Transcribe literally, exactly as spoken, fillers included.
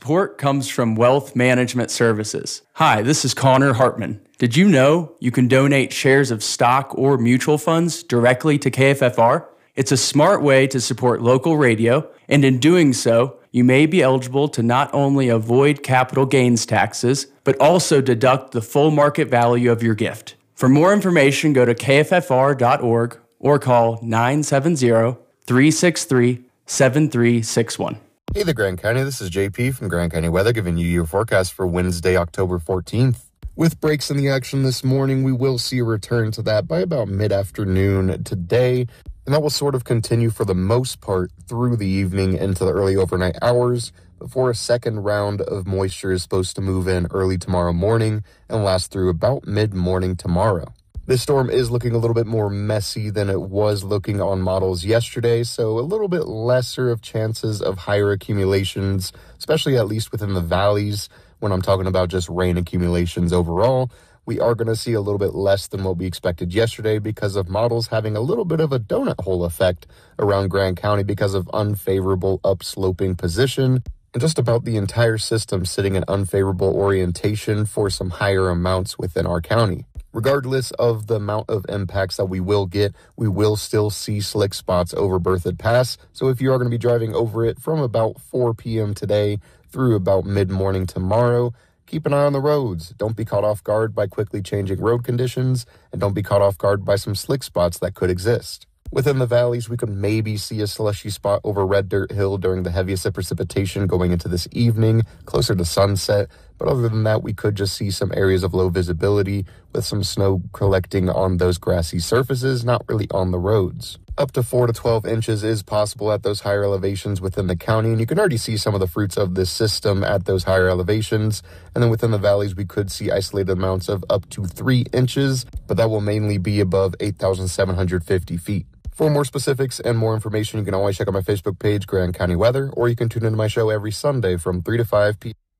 support comes from Wealth Management Services. Hi, this is Connor Hartman. Did you know you can donate shares of stock or mutual funds directly to K F F R? It's a smart way to support local radio, and in doing so, you may be eligible to not only avoid capital gains taxes, but also deduct the full market value of your gift. For more information, go to K F F R dot org or call nine seven zero, three six three, seven three six one. Hey there, Grand County. This is J P from Grand County Weather giving you your forecast for Wednesday, October fourteenth. With breaks in the action this morning, we will see a return to that by about mid-afternoon today, and that will sort of continue for the most part through the evening into the early overnight hours before a second round of moisture is supposed to move in early tomorrow morning and last through about mid-morning tomorrow. This storm is looking a little bit more messy than it was looking on models yesterday, so a little bit lesser of chances of higher accumulations, especially at least within the valleys. When I'm talking about just rain accumulations overall, we are going to see a little bit less than what we expected yesterday because of models having a little bit of a donut hole effect around Grand County because of unfavorable upsloping position and just about the entire system sitting in unfavorable orientation for some higher amounts within our county. Regardless of the amount of impacts that we will get, we will still see slick spots over Berthoud Pass. So if you are going to be driving over it from about four p.m. today through about mid-morning tomorrow, keep an eye on the roads. Don't be caught off guard by quickly changing road conditions, and don't be caught off guard by some slick spots that could exist. Within the valleys, we could maybe see a slushy spot over Red Dirt Hill during the heaviest of precipitation going into this evening, closer to sunset. But other than that, we could just see some areas of low visibility with some snow collecting on those grassy surfaces, not really on the roads. Up to four to twelve inches is possible at those higher elevations within the county, and you can already see some of the fruits of this system at those higher elevations. And then within the valleys, we could see isolated amounts of up to three inches, but that will mainly be above eight thousand seven hundred fifty feet. For more specifics and more information, you can always check out my Facebook page, Grand County Weather, or you can tune into my show every Sunday from three to five p.m.